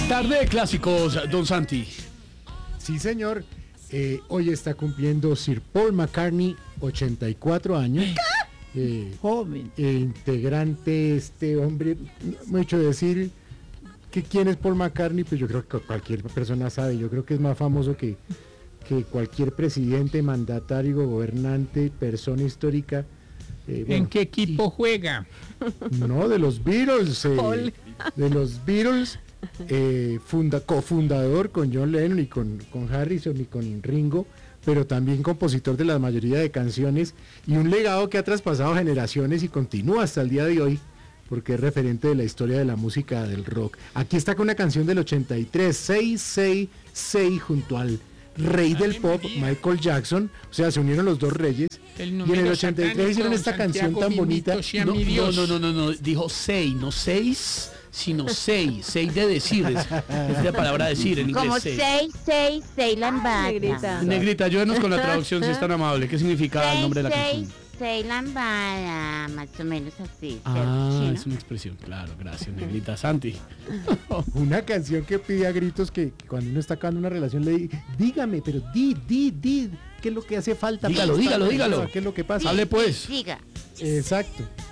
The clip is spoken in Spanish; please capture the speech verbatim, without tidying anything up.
Tarde de clásicos, don Santi. Sí, señor. Eh, hoy está cumpliendo Sir Paul McCartney, ochenta y cuatro años. Eh, Joven. El integrante, este hombre, mucho decir que quién es Paul McCartney, pues yo creo que cualquier persona sabe. Yo creo que es más famoso que, que cualquier presidente, mandatario, gobernante, persona histórica. Eh, bueno, ¿En qué equipo juega? No, de los Beatles. Eh, Paul. de los Beatles. Eh, funda, cofundador con John Lennon y con, con Harrison y con Ringo, pero también compositor de la mayoría de canciones y un legado que ha traspasado generaciones y continúa hasta el día de hoy porque es referente de la historia de la música del rock. Aquí está con una canción del ochenta y tres, seis seis seis, junto al rey del pop, Michael Jackson. O sea, se unieron los dos reyes El y en número el ochenta y tres hicieron esta satánico, canción tan Santiago, bonita. bendito sea No, mi no, Dios. no, no, no, no, dijo seis, no seis, sino seis, seis de decir, es, es la palabra decir en inglés. Como seis. seis, seis, Ceylan Ay, negrita. Bada. Negrita, ayúdenos con la traducción si es tan amable. ¿Qué significa el nombre de la seis, canción? seis, Ceylan Bada, más o menos así. Ah, ¿cierto? es una expresión, claro, gracias, Negrita. Santi. Una canción que pide a gritos que, que cuando uno está acabando una relación le diga, dígame, pero di, di, di, ¿qué es lo que hace falta? Dígalo, para dígalo, estar dígalo. mejor? ¿Qué es lo que pasa? Hable pues. Siga. Exacto.